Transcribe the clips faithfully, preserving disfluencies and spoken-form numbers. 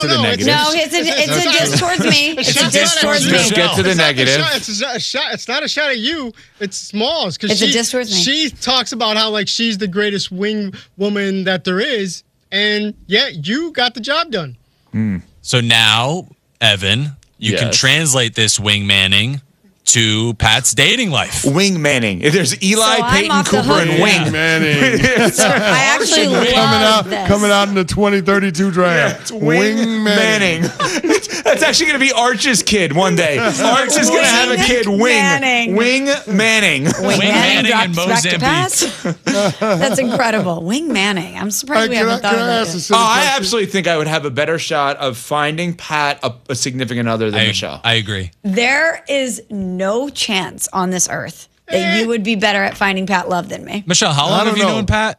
to the no, negative. It's, No, it's a, it's a diss towards me. It's a diss towards me. Let's get to the it's negative. Not it's, a, it's, a shot, it's not a shot at you. It's Smalls. It's she, a diss towards me. She talks about how like she's the greatest wing woman that there is. And yeah, you got the job done. Mm. So now, Evan, you Yes. can translate this wingmanning to Pat's dating life. Wing Manning. There's Eli, So I'm Peyton, off the Cooper, hook. and Wing. Manning. So I actually coming love out, this. coming out in the twenty thirty-two draft. It's Wing, Manning. That's actually going to be Arch's kid one day. Arch is going to have a kid, Wing Manning. Wing Manning. Wing, Wing Manning, Manning dropped in back to pass. That's incredible. Wing Manning. I'm surprised Hey, we can I, haven't can thought I of ask a that. silly Oh, I question? absolutely think I would have a better shot of finding Pat a, a significant other than I, Michelle. I agree. There is no chance on this earth that you would be better at finding Pat Love than me. Michelle, how I long don't have you know. known Pat?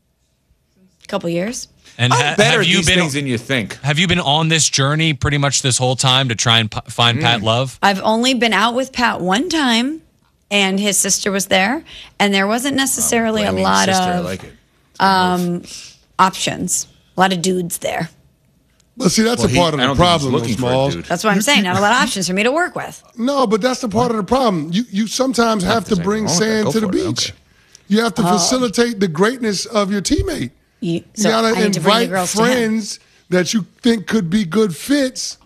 A couple years. And I'm ha- better have at you these been things than you think. have you been on this journey pretty much this whole time to try and p- find Pat Love? I've only been out with Pat one time, and his sister was there, and there wasn't necessarily a Blaming lot sister, I of like it. options. A lot of dudes there. But see, that's Well, a he- part of I the don't think he's problem, looking for a Smalls. dude. That's what I'm saying. Not a lot of options for me to work with. No, but that's the part of the problem. You you sometimes have to there's bring anything wrong sand with to that. the Go for it. beach. Okay. You have to facilitate the greatness of your teammate. You, You so gotta I need to bring the invite girls to him. friends that you think could be good fits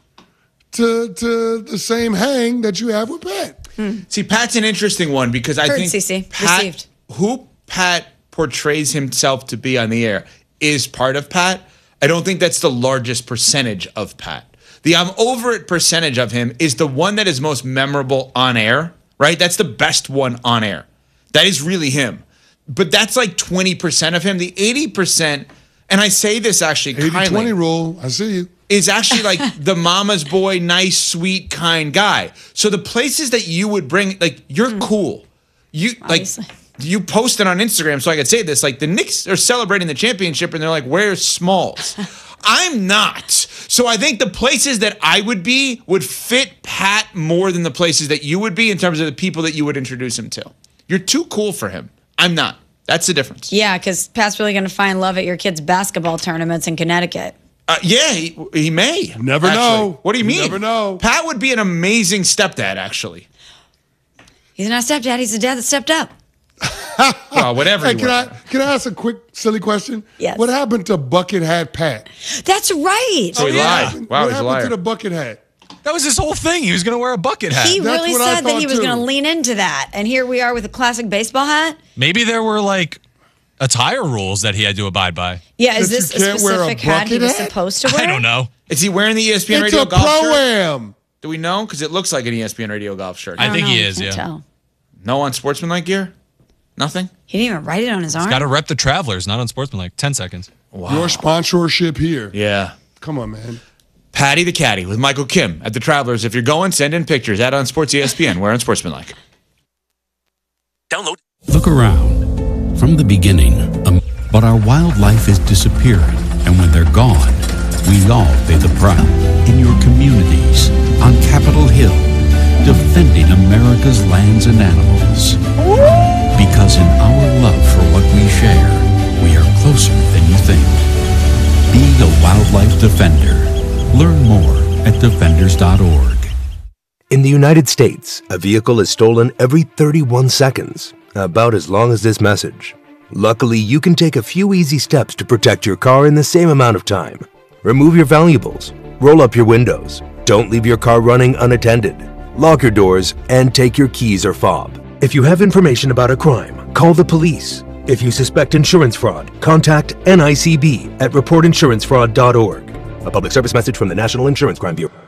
to to the same hang that you have with Pat. See, Pat's an interesting one because I Heard, think Cece. Pat, Received. who Pat portrays himself to be on the air is part of Pat. I don't think that's the largest percentage of Pat. The I'm over it percentage of him is the one that is most memorable on air, right? That's the best one on air. That is really him. But that's like twenty percent of him. The eighty percent, and I say this actually eighty twenty kindly, rule. I see you. is actually like the mama's boy, nice, sweet, kind guy. So the places that you would bring, like, you're cool. You Obviously. like you posted on Instagram, so I could say this. Like the Knicks are celebrating the championship, and they're like, "Where's Smalls?" I'm not. So I think the places that I would be would fit Pat more than the places that you would be in terms of the people that you would introduce him to. You're too cool for him. I'm not. That's the difference. Yeah, because Pat's really going to find love at your kids' basketball tournaments in Connecticut. Uh, yeah, he, he may. Never actually. know. What do you You mean? never know. Pat would be an amazing stepdad, actually. He's not a stepdad. He's a dad that stepped up. Well, whatever. Hey, you can I want. can I ask a quick silly question? Yes. What happened to Bucket Hat Pat? That's right. So he lied. What Wow, he's a happened liar. to the Bucket Hat? That was his whole thing. He was going to wear a bucket hat. He That's really what I said that he thought, was too. going to lean into that. And here we are with a classic baseball hat. Maybe there were like attire rules that he had to abide by. Yeah, is That you this a can't wear a specific hat he bucket was hat? supposed to wear? I don't know. Is he wearing the E S P N It's Radio a golf shirt? pro-am. Do we know? Because it looks like an E S P N Radio golf shirt. I don't think know. he We is, can't yeah. tell. No on sportsmanlike gear? Nothing? He didn't even write it on his arm. Got to rep the Travelers, not on Sportsmanlike. ten seconds. Your sponsorship here. Yeah. Come on, man. Patty the Caddy with Michael Kim at the Travelers. If you're going, send in pictures at on Sports E S P N. We're on Sportsmanlike. Download. Look around. From the beginning, um, but our wildlife is disappearing, and when they're gone, we all pay the price. In your communities, on Capitol Hill, defending America's lands and animals. Because in our love for what we share, we are closer than you think. Be a wildlife defender. Learn more at defenders dot org. In the United States, a vehicle is stolen every thirty-one seconds, about as long as this message. Luckily, you can take a few easy steps to protect your car in the same amount of time. Remove your valuables, roll up your windows, don't leave your car running unattended, lock your doors, and take your keys or fob. If you have information about a crime, call the police. If you suspect insurance fraud, contact N I C B at report insurance fraud dot org. A public service message from the National Insurance Crime Bureau.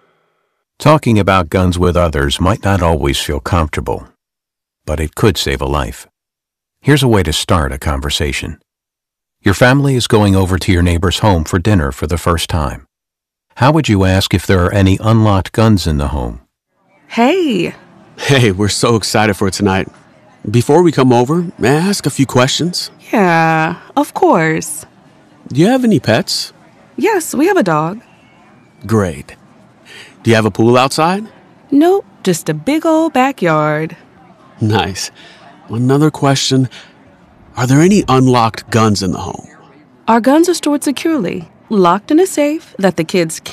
Talking about guns with others might not always feel comfortable, but it could save a life. Here's a way to start a conversation. Your family is going over to your neighbor's home for dinner for the first time. How would you ask if there are any unlocked guns in the home? Hey. Hey, we're so excited for tonight. Before we come over, may I ask a few questions? Yeah, of course. Do you have any pets? Yes, we have a dog. Great. Do you have a pool outside? Nope, just a big old backyard. Nice. Another question. Are there any unlocked guns in the home? Our guns are stored securely. locked in a safe that the kids